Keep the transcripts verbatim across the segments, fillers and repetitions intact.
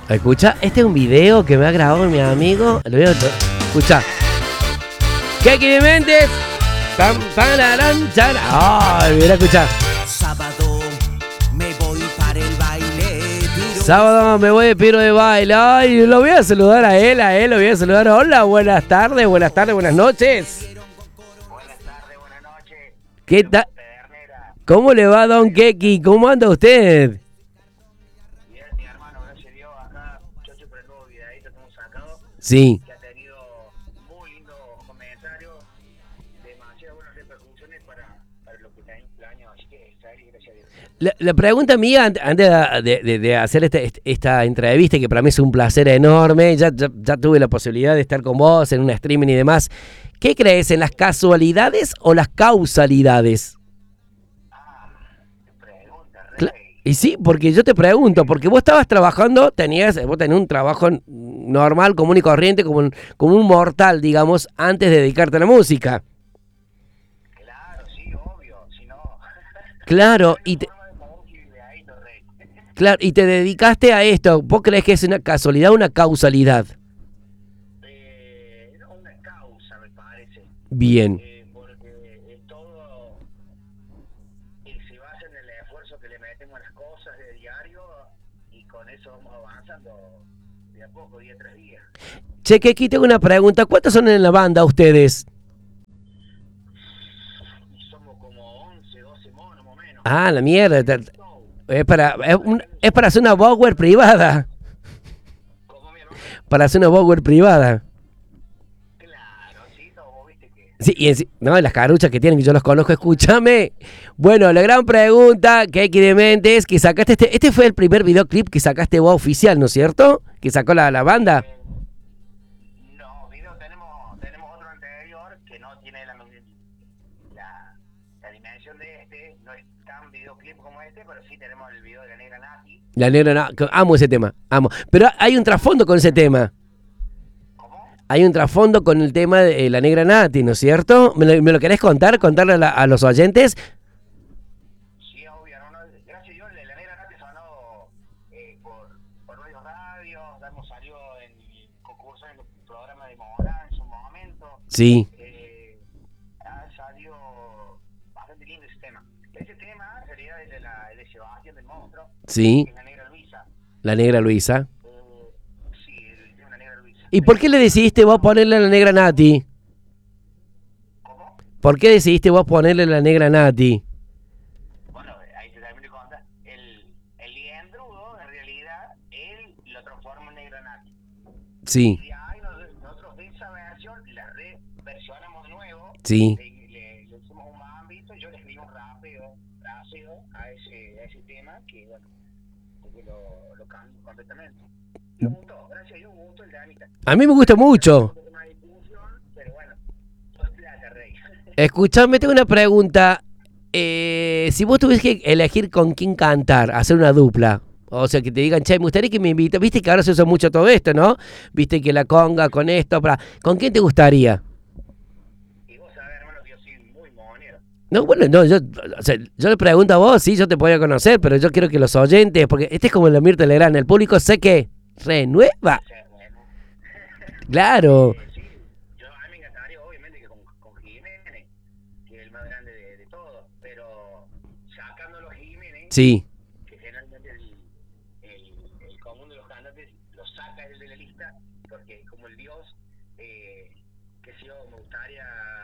Escucha, este es un video que me ha grabado mi amigo. Lo voy a... Escucha. Keki Méndez. Pam, pararam, chara. Ay, mira, escucha. Sábado me voy para el baile. Piro. Sábado me voy de piro de baile. Ay, lo voy a saludar a él, a él, lo voy a saludar. Hola, buenas tardes, buenas tardes, buenas noches. Buenas tardes, buenas noches. ¿Qué tal? ¿Cómo le va, don Keki? ¿Cómo anda usted? Bien, mi hermano, gracias a Dios, acá yo estoy por el nuevo videíto que hemos sacado. Sí. Que ha tenido muy lindos comentarios, demasiadas buenas repercusiones para, para lo que está en planes, así que está ahí, gracias a Dios. La, la pregunta mía, antes de, de, de hacer este, esta entrevista, que para mí es un placer enorme, ya, ya, ya tuve la posibilidad de estar con vos en un streaming y demás. ¿Qué crees, en las casualidades o las causalidades? Ah, qué pregunta, Cla- rey. Y sí, porque yo te pregunto, porque vos estabas trabajando, tenías, vos tenías un trabajo normal, común y corriente, como un, como un mortal, digamos, antes de dedicarte a la música. Claro, sí, obvio, si no... Claro, y te, Programa de música y videíto, rey. claro, y te dedicaste a esto. ¿Vos crees que es una casualidad o una causalidad? Eh, no, una causa, me parece. Bien. Eh, porque es todo y se basa en el esfuerzo que le metemos a las cosas de diario y con eso vamos avanzando de a poco, día tras día. Che, que aquí tengo una pregunta. ¿Cuántos son en la banda ustedes? Y somos como once, doce monos más o menos. Ah, la mierda. te- No, Es para, es, un- es para hacer una Bower privada. como mi hermano. Para hacer una Bower privada. Claro, sí, no, vos viste que... Sí, y enci- no, las caruchas que tienen, que yo los conozco, escúchame. Bueno, la gran pregunta que hay que de mente es que sacaste este, este fue el primer videoclip que sacaste vos oficial, ¿no es cierto? Que sacó la, la banda. eh, no, video tenemos, tenemos otro anterior que no tiene la, la, la dimensión de este, no es tan videoclip como este, pero sí tenemos el video de la negra Nati. La negra, no, que- amo ese tema, amo. Pero hay un trasfondo con ese tema. ¿Cómo? Hay un trasfondo con el tema de eh, la negra Nati, ¿no es cierto? ¿Me lo, me lo querés contar? ¿Contarle a, la- a los oyentes? Sí, obvio, no, no, gracias a Dios, la la negra Nati sonó eh, por, por varios radios, hemos salido en concursos en el programa de Morán en su momento, Sí, eh, ha salido bastante lindo ese tema. Ese tema, en realidad, es de, la, es de Sebastián del Monstruo, sí, que es la negra Luisa. la negra Luisa. Eh, sí, es una negra Luisa. ¿Y por qué le decidiste vos ponerle a la negra Nati? ¿Cómo? ¿Por qué decidiste vos ponerle a la negra Nati? Bueno, ahí te termino de contar. El, el liendrudo, en realidad, él lo transforma en negra Nati. Sí, Y ahí nos- nosotros de esa versión la reversionamos de nuevo, sí. le, le, le hicimos un ámbito, yo le escribí un rápido, rápido a ese, a ese tema que, bueno, que lo, lo cambió completamente. Me gustó, gracias a Dios, me gustó el de Anita. A mí me gusta mucho. Un poco más de difusión, pero bueno, todo es plata, rey. Escuchame, tengo una pregunta. Eh, si vos tuvieses que elegir con quién cantar, hacer una dupla, o sea, que te digan, che, me gustaría que me invites, viste que ahora se usa mucho todo esto, ¿no? Viste que la conga con esto, para... ¿Con quién te gustaría? Y vos sabés, hermano, que yo soy muy monero. No, bueno, no, yo, o sea, yo le pregunto a vos, sí, yo te podría conocer, pero yo quiero que los oyentes, porque este es como la Mirta Legrand, el público sé que renueva, O sea, bueno. claro, Eh, sí, yo a mí me encantaría, obviamente, que con, con Jiménez, que es el más grande de, de todos, pero sacándolo a Jiménez, sí, que generalmente el, el, el común de los cantantes lo saca él de la lista, porque como el dios, eh, que si yo me gustaría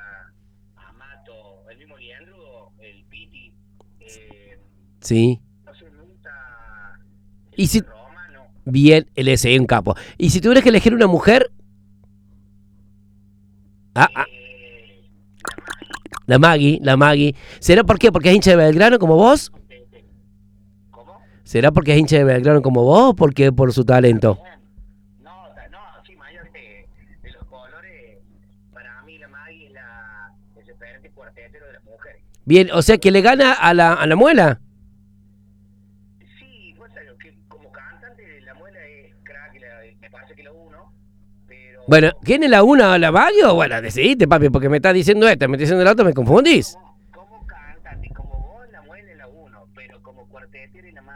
a Mato, el mismo Leandro, el Piti, eh, sí. no sé, me gusta Y si- el Romano. Bien, él es un capo. Y si tuvieras que elegir una mujer, ah, ah, Eh, la Maggie, la Maggie, ¿será por qué? ¿Porque es hincha de Belgrano como vos? de- de- ¿Cómo? ¿Será porque es hincha de Belgrano como vos o porque por su talento? No, ta- no, sí, mayor de, de los colores, para mí la Maggie es la, el referente cuartetero de las mujeres. Bien, o sea que le gana a la, a la muela. Sí, pues algo que como cantante la muela es crack, la, me parece que la uno, pero... Bueno, ¿quién es la una o la Maggie? O bueno, decidiste, papi, porque me estás diciendo esta, me estás diciendo la otra, me confundís. Como, como cantante, como vos la muela es la uno, pero como cuartetero es la Maggie.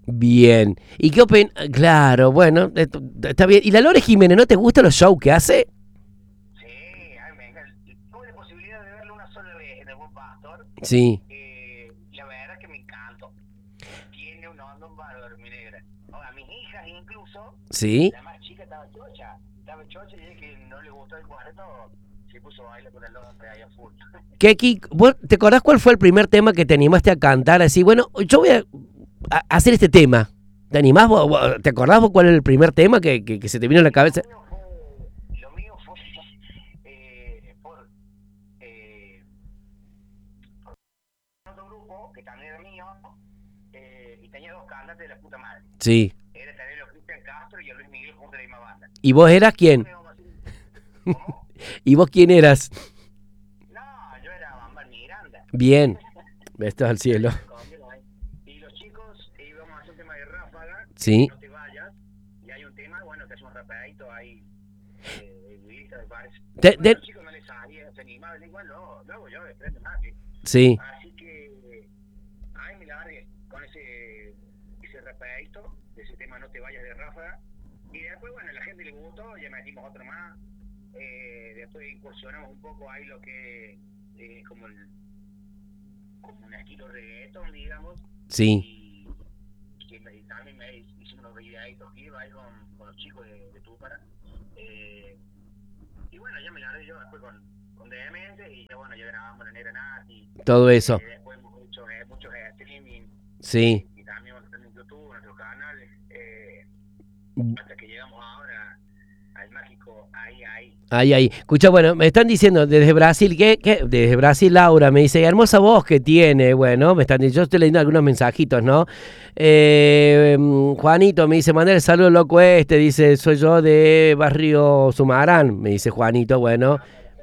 Bien. ¿Y qué opinas? Claro, bueno, esto- está bien. ¿Y la Lore Jiménez, no te gustan los shows que hace? Sí, a mí me encanta. Tuve la posibilidad de verlo una sola vez en El Buen Pastor. Sí, Eh, la verdad que me encantó. Tiene un onda bárbaro, mi negra. Ahora, mis hijas incluso, sí. la más chica estaba chocha. Estaba chocha y es que no le gustó el cuarto, se puso a bailar con el hombre ahí a full. Keki, ¿vos te acordás cuál fue el primer tema que te animaste a cantar? Así, bueno, yo voy a, a hacer este tema. ¿Te animás? vos- vos- ¿Te acordás vos cuál es el primer tema que, que, que se te vino a la cabeza? Lo mío fue, lo mío fue eh, por, eh, por otro grupo que también era mío, eh, y tenía dos cantantes de la puta madre. Sí. Era también los Cristian Castro y el Luis Miguel juntos de la misma banda. ¿Y vos eras quién? ¿Cómo? ¿Y vos quién eras? No, yo era Bambal Miranda. Bien. Esto es al cielo. Y los chicos íbamos a hacer un tema de Ráfaga, Sí. No te vayas, y hay un tema, bueno, que es un rapadito ahí, eh, de Luisa, me parece. Te- Bueno, de- los chicos no les salía, se animaban, igual lo, lo hago yo, de frente más. ¿Sí? Sí. Así que, ay, me largué con ese, ese rapadito, de ese tema No te vayas de Ráfaga, y después, bueno, a la gente le gustó, ya metimos otro más, eh, después incursionamos un poco ahí lo que es eh, como el como un estilo reggaeton, digamos, Sí. y que me, también me hice unos videitos que iba ahí con, con los chicos de, de Túpara, eh, y bueno, ya me largué yo después con, con Demente, y ya bueno, ya grabamos La Negra Nati, Todo eso. eh, después muchos, eh, muchos streaming, Sí. y también vamos a estar en YouTube, en nuestros canales, eh, hasta que llegamos ahora al mágico ahí, ahí. Ahí, ahí. Escucha, bueno, me están diciendo desde Brasil, ¿qué? ¿Qué? Desde Brasil, Laura me dice, hermosa voz que tiene. Bueno, me están yo estoy leyendo algunos mensajitos, ¿no? Eh, Juanito me dice, mandar el saludo loco este, dice, soy yo de Barrio Sumarán, me dice Juanito, bueno.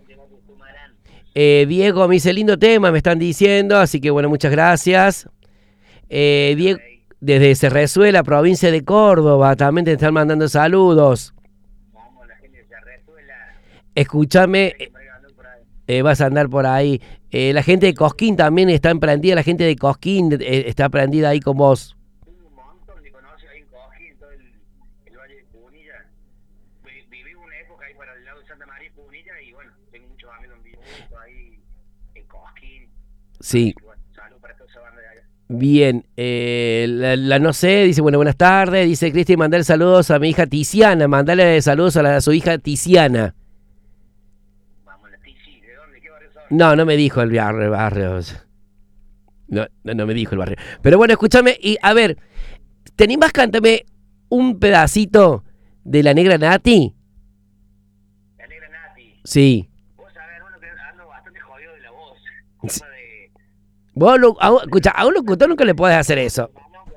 Eh, Diego me dice, lindo tema, me están diciendo, así que bueno, muchas gracias. Eh, Diego, desde Cerrezuela, provincia de Córdoba, también te están mandando saludos. Vamos, la gente de Cerrezuela, Escúchame, que me ganó por ahí. eh, vas a andar por ahí. Eh, la gente de Cosquín también está emprendida, la gente de Cosquín eh, está prendida ahí con vos. Tengo un montón de conocidos ahí en Cojín, todo el, el Valle de Punilla. Vi- Viví una época ahí para el lado de Santa María y Punilla, y bueno, tengo muchos amigos en vivo ahí en Cojín. Sí. Así que bueno, salud para toda esa banda de allá. Bien, eh, la, la no sé, dice, bueno, buenas tardes, dice Cristi, mandale saludos a mi hija Tiziana, mandale saludos a, la, a su hija Tiziana. Vamos, la Tizi, ¿de dónde? ¿Qué barrio son? No, no me dijo el barrio, barrio. No, no, no me dijo el barrio. Pero bueno, escúchame, y a ver, ¿te animás? Cántame un pedacito de La Negra Nati. La Negra Nati. Sí. Vos sabés, uno que ando bastante jodido de la voz. Culpa de... Vos, lo- a, un- escuchá, a un locutor nunca le podés hacer eso.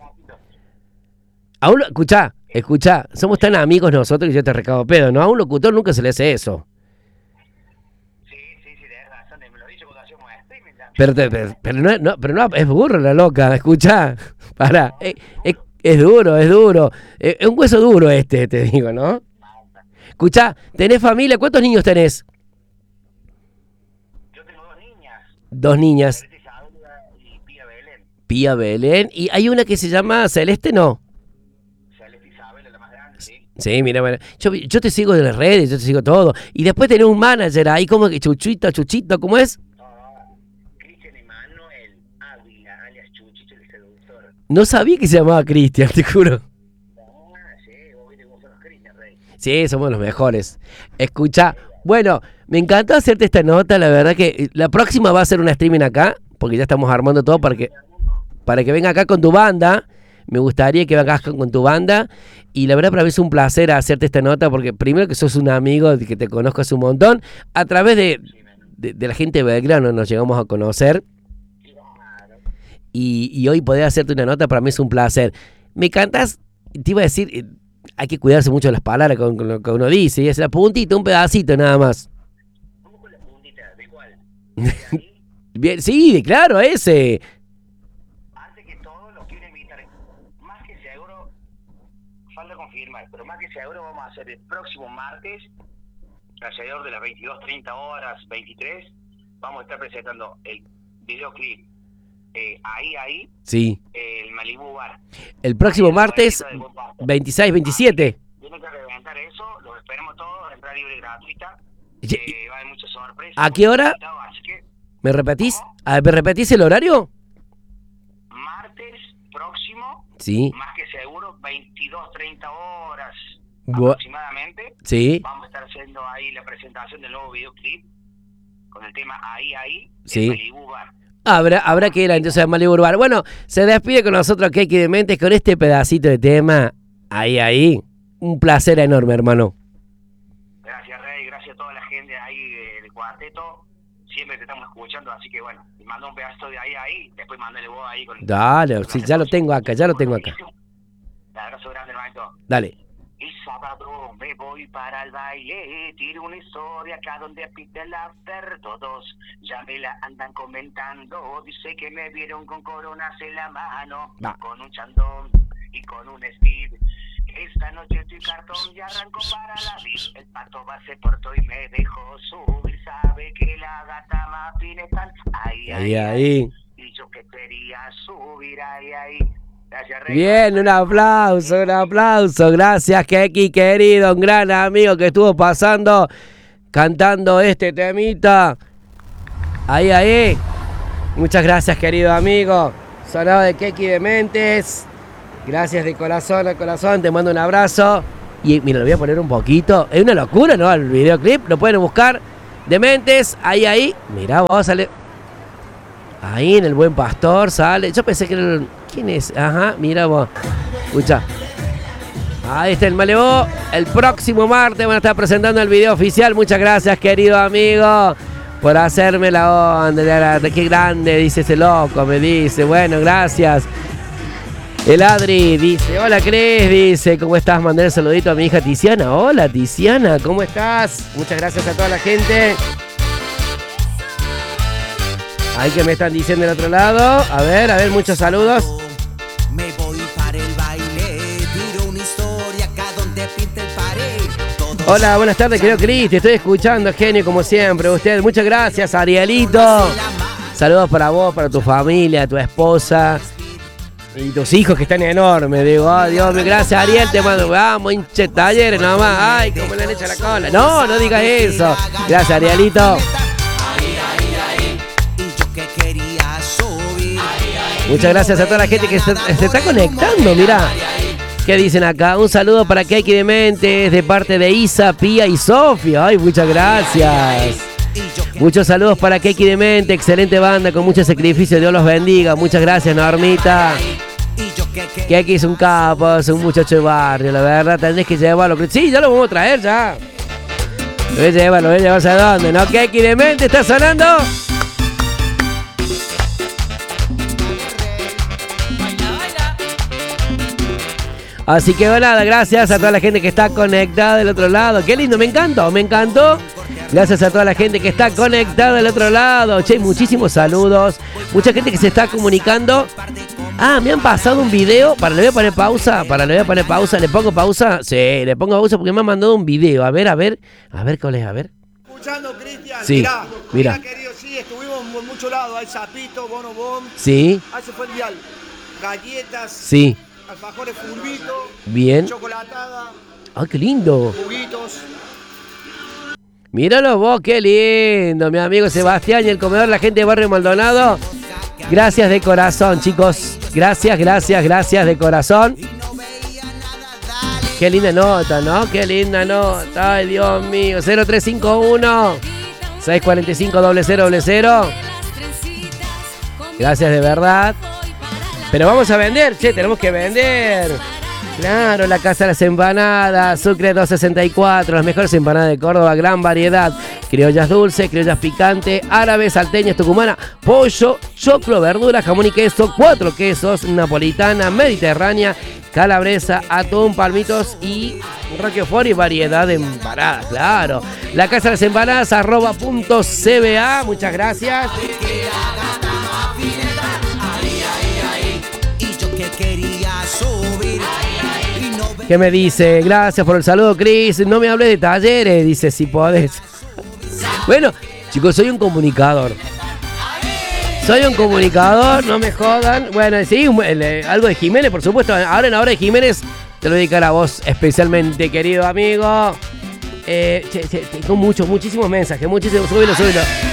A un, lo- escuchá, escuchá, somos tan amigos nosotros que yo te recabo pedo, ¿no? A un locutor nunca se le hace eso. Sí, sí, sí, tenés razón, me lo he dicho cuando hacíamos streaming también. Pero, te- pero, pero no, no, pero no, es burro la loca, escuchá. Para, es, es, es duro, es duro. Es, es un hueso duro este, te digo, ¿no? Escuchá, ¿tenés familia? ¿Cuántos niños tenés? Yo tengo dos niñas, Dos niñas, Celeste Isabela y Pía Belén. Pía Belén, y hay una que se llama Celeste, ¿no? Celeste Isabela, la más grande, sí. Sí, mira, bueno, yo, yo te sigo de las redes, yo te sigo todo. Y después tenés un manager ahí, como que Chuchito, Chuchito, ¿cómo es? Ah, Cristian Emanuel Ávila, alias Chuchito el seductor. No sabía que se llamaba Cristian, te juro. Ah, sí, vos viste cómo son los Cristian, rey. Sí, somos los mejores. Escucha, bueno, me encantó hacerte esta nota, la verdad que la próxima va a ser una streaming acá, porque ya estamos armando todo para que, para que venga acá con tu banda. Me gustaría que vengas con, con tu banda. Y la verdad para mí es un placer hacerte esta nota, porque primero que sos un amigo, que te conozco hace un montón, a través de, de, de la gente de Belgrano nos llegamos a conocer. Y, y hoy poder hacerte una nota para mí es un placer. Me cantas, te iba a decir, eh, hay que cuidarse mucho de las palabras con, con lo que uno dice, y es la puntita, un pedacito nada más. ¿Cómo con la puntita? ¿De cuál? ¿De ahí? Bien, sí, claro, ese. Antes que todo, los quiero invitar. Más que seguro, falta confirmar, pero más que seguro vamos a hacer el próximo martes, alrededor de las veintidós treinta horas, veintitrés, vamos a estar presentando el videoclip eh, ahí, ahí, Sí. el Malibu Bar. El próximo Ahí, martes, del Buen Pastor. veintiséis, veintisiete. Tienen que reventar eso, los esperamos todos, entrada libre y gratuita. Y- Eh, va a haber muchas sorpresas. ¿A qué hora? Así que ¿Me repetís? A ver, ¿me repetís el horario? martes próximo, Sí. más que seguro, veintidós, treinta horas Bu- aproximadamente. Sí. Vamos a estar haciendo ahí la presentación del nuevo videoclip con el tema Ahí, Ahí, Sí. el Malibu Bar. Habrá, habrá que ir entonces a Malibu Bar. Bueno, se despide con nosotros Keki Dementes con este pedacito de tema. Ahí, ahí. Un placer enorme, hermano. Gracias, Rey, gracias a toda la gente ahí eh, del cuarteto. Siempre te estamos escuchando, así que bueno, te mando un pedazo de Ahí, Ahí, después mándale vos ahí con... Dale, sí, ya lo tengo acá, ya lo tengo acá. Un abrazo grande, hermanito. Dale. Y sábado me voy para el baile, tiro una historia acá donde pite el after. Todos ya me la andan comentando, dice que me vieron con coronas en la mano, Va. con un chandón y con un speed. Esta noche estoy cartón y arranco para la vid. El pato va, se portó y me dejó subir. Sabe que la gata más fina están ahí, Ahí, ahí. Y yo que quería subir ahí, ahí. Gracias, Rey. Bien, un aplauso, un aplauso. Gracias, Keki, querido, un gran amigo que estuvo pasando, cantando este temita. Ahí, ahí. Muchas gracias, querido amigo. Sonado de Keki Dementes. Gracias de corazón a corazón, te mando un abrazo. Y mira, lo voy a poner un poquito. Es una locura, ¿no? El videoclip, lo pueden buscar. Dementes, ahí, ahí. Mirá, vos sale. Ahí en el Buen Pastor sale. Yo pensé que era el... ¿Quién es? Ajá, mira vos. Escucha. Ahí está el Malibu. El próximo martes van a estar presentando el video oficial. Muchas gracias, querido amigo, por hacerme la onda. Qué grande, dice ese loco, me dice. Bueno, gracias. El Adri dice, hola Cris, dice, ¿cómo estás? Mandé un saludito a mi hija Tiziana. Hola Tiziana, ¿cómo estás? Muchas gracias a toda la gente. Ahí que me están diciendo del otro lado. A ver, a ver, muchos saludos. Me voy para el baile, tiro una historia acá donde pinta el pared. Todos Hola, buenas tardes, querido Cris, te estoy escuchando, genio, como siempre. Usted, muchas gracias, Arielito. Saludos para vos, para tu familia, tu esposa y tus hijos que están enormes. Digo, oh, Dios mío, gracias, Ariel, te mando. Vamos, hinche talleres nomás. Ay, cómo le han hecho la cola. No, no digas eso. Gracias, Arielito. que quería subir. Muchas gracias a toda la gente que se, se está conectando, mirá. ¿Qué dicen acá? Un saludo para Keki Dementes de parte de Isa, Pía y Sofía. Ay, muchas gracias. Muchos saludos para Keki Dementes, excelente banda con mucho sacrificio. Dios los bendiga. Muchas gracias, Normita. Keki es un capo, es un muchacho de barrio, la verdad. Tendréis que llevarlo. Sí, ya lo vamos a traer ya. Lo voy a llevar, lo voy a llevar a dónde, ¿no? Keki Dementes está sonando. Así que nada, gracias a toda la gente que está conectada del otro lado. Qué lindo, me encantó, me encantó. Gracias a toda la gente que está conectada del otro lado. Che, muchísimos saludos. Mucha gente que se está comunicando. Ah, me han pasado un video. Para, le voy a poner pausa. Para, le voy a poner pausa. ¿Le pongo pausa? Sí, le pongo pausa porque me han mandado un video. A ver, a ver. A ver cuál es, a ver. Escuchando, Cristian. Sí, mirá, mirá. mirá, querido, sí, estuvimos por muchos lados. Hay Zapito, Bono Bom. Sí, Ahí se fue el vial. Galletas, sí. alfajores fulbito, Bien. chocolatada, Ay, qué lindo. juguitos. Míralo vos, qué lindo. Mi amigo Sebastián y el comedor, la gente de Barrio Maldonado. Gracias de corazón, chicos. Gracias, gracias, gracias de corazón. Qué linda nota, ¿no? Qué linda nota. Ay, Dios mío. cero tres cinco uno, seis cuatro cinco, cero cero cero cero. Gracias de verdad. Pero vamos a vender, che, tenemos que vender. Claro, la Casa de las Empanadas, Sucre doscientos sesenta y cuatro, las mejores empanadas de Córdoba, gran variedad. Criollas dulces, criollas picantes, árabes, salteñas, tucumana, pollo, choclo, verdura, jamón y queso, cuatro quesos, napolitana, mediterránea, calabresa, atún, palmitos y roquefort y variedad de empanadas, claro. La Casa de las Empanadas, arroba punto cba, muchas gracias. ¿Qué me dice? Gracias por el saludo, Cris. No me hables de talleres, dice, si podés. Bueno, chicos, soy un comunicador. Soy un comunicador, no me jodan. Bueno, sí, un- el, eh, algo de Jiménez, por supuesto. Ahora en la hora de Jiménez te lo dedicar a vos especialmente, querido amigo. Eh, che, che, tengo muchos, muchísimos mensajes, muchísimos. Súbelo, súbelo.